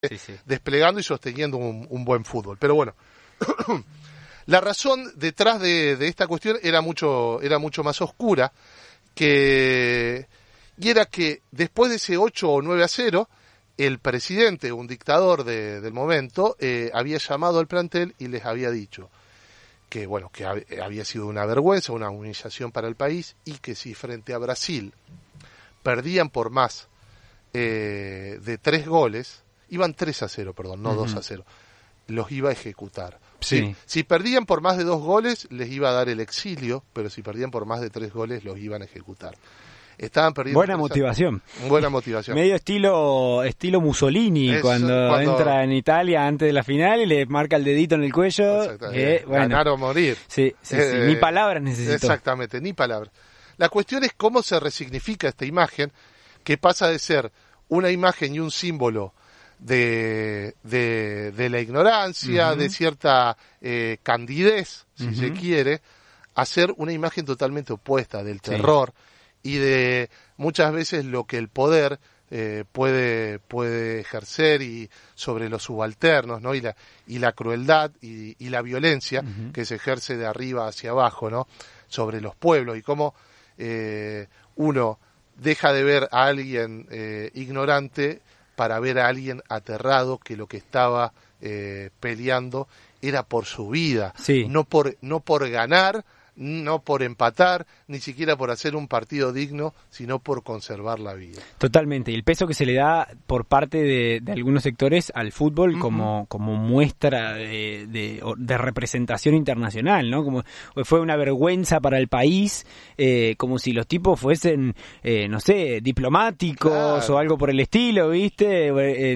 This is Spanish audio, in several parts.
desplegando y sosteniendo un buen fútbol. Pero bueno, la razón detrás de esta cuestión era mucho más oscura, y era que después de ese 8 o 9-0, el presidente, un dictador del momento, había llamado al plantel y les había dicho que había sido una vergüenza, una humillación para el país, y que si frente a Brasil perdían por más de 3 goles, iban 3-0, perdón, no 2-0, los iba a ejecutar. Sí. Si perdían por más de 2 goles, les iba a dar el exilio, pero si perdían por más de 3 goles, los iban a ejecutar. Estaban perdiendo. Buena motivación. Medio estilo Mussolini, cuando entra en Italia antes de la final y le marca el dedito en el cuello. Ganar o morir. Sí. Ni palabras necesitó. Exactamente, ni palabras. La cuestión es cómo se resignifica esta imagen, que pasa de ser una imagen y un símbolo de la ignorancia, de cierta candidez, si se quiere, a ser una imagen totalmente opuesta del terror y de muchas veces lo que el poder puede ejercer y sobre los subalternos, ¿no? y la crueldad y la violencia que se ejerce de arriba hacia abajo, ¿no? Sobre los pueblos, y cómo uno deja de ver a alguien ignorante para ver a alguien aterrado, que lo que estaba peleando era por su vida, no por ganar, no por empatar, ni siquiera por hacer un partido digno, sino por conservar la vida. Totalmente, y el peso que se le da por parte de algunos sectores al fútbol como muestra de representación internacional, ¿no? Como fue una vergüenza para el país, como si los tipos fuesen, diplomáticos o algo por el estilo, ¿viste?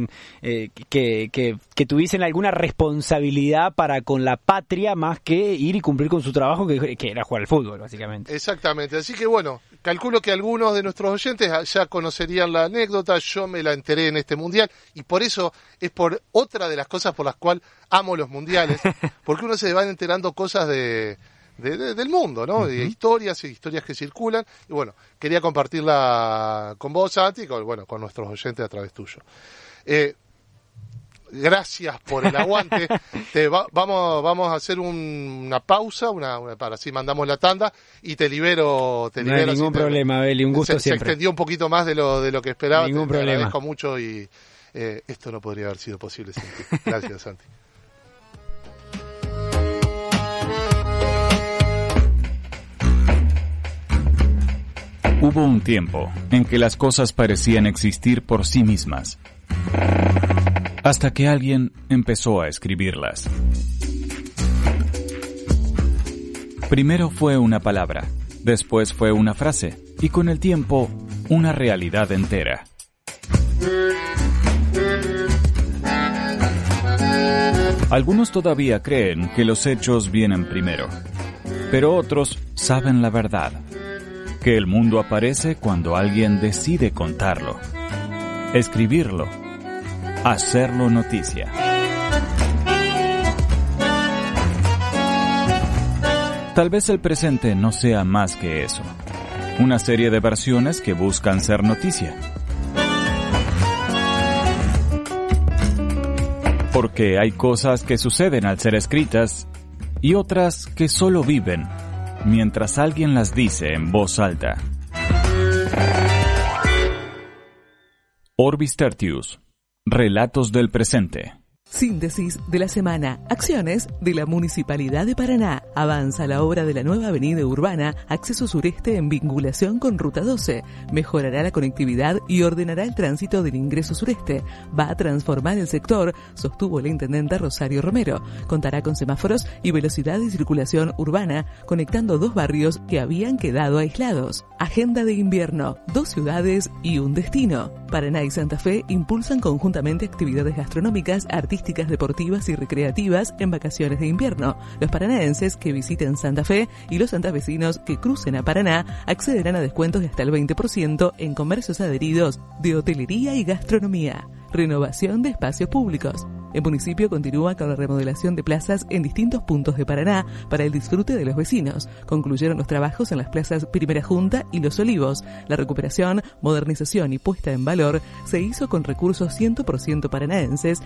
Que tuviesen alguna responsabilidad para con la patria más que ir y cumplir con su trabajo, que era jugar al fútbol, básicamente. Exactamente, así que bueno, calculo que algunos de nuestros oyentes ya conocerían la anécdota. Yo me la enteré en este mundial, y por eso es por otra de las cosas por las cuales amo los mundiales, porque uno se va enterando cosas del mundo, ¿no? De historias que circulan, y bueno, quería compartirla con vos, Santi, y con nuestros oyentes a través tuyo. Gracias por el aguante. Vamos a hacer una pausa, para así mandamos la tanda y te libero. No hay ningún problema, Beli, un gusto siempre. Se extendió un poquito más de lo que esperaba. Ningún problema. Te agradezco mucho, y esto no podría haber sido posible sin ti. Gracias, Santi. Hubo un tiempo en que las cosas parecían existir por sí mismas, hasta que alguien empezó a escribirlas. Primero fue una palabra, después fue una frase, y con el tiempo, una realidad entera. Algunos todavía creen que los hechos vienen primero, pero otros saben la verdad, que el mundo aparece cuando alguien decide contarlo, escribirlo, hacerlo noticia. Tal vez el presente no sea más que eso, una serie de versiones que buscan ser noticia. Porque hay cosas que suceden al ser escritas y otras que solo viven mientras alguien las dice en voz alta. Orbis Tertius. Relatos del presente. Síntesis de la semana. Acciones de la Municipalidad de Paraná. Avanza la obra de la nueva avenida urbana, acceso sureste en vinculación con Ruta 12. Mejorará la conectividad y ordenará el tránsito del ingreso sureste. Va a transformar el sector, sostuvo la intendenta Rosario Romero. Contará con semáforos y velocidad de circulación urbana, conectando 2 barrios que habían quedado aislados. Agenda de invierno. 2 ciudades y un destino. Paraná y Santa Fe impulsan conjuntamente actividades gastronómicas, artísticas, deportivas y recreativas en vacaciones de invierno. Los paranaenses que visiten Santa Fe y los santafesinos que crucen a Paraná accederán a descuentos de hasta el 20% en comercios adheridos de hotelería y gastronomía. Renovación de espacios públicos. El municipio continúa con la remodelación de plazas en distintos puntos de Paraná para el disfrute de los vecinos. Concluyeron los trabajos en las plazas Primera Junta y Los Olivos. La recuperación, modernización y puesta en valor se hizo con recursos 100% paranaenses